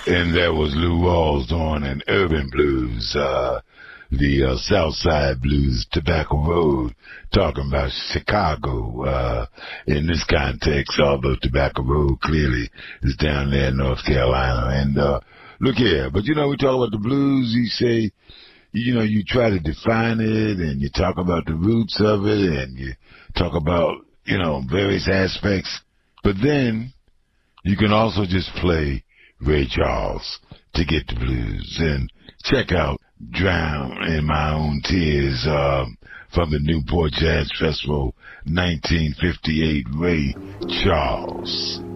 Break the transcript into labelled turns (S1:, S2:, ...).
S1: And there was Lou Rawls doing an urban blues, the Southside Blues, Tobacco Road, talking about Chicago. In this context, although Tobacco Road clearly is down there in North Carolina. And look here, but we talk about the blues. You say, you try to define it, and you talk about the roots of it, and you talk about various aspects. But then you can also just play Ray Charles to get the blues. And check out Drown in My Own Tears from the Newport Jazz Festival 1958, Ray Charles.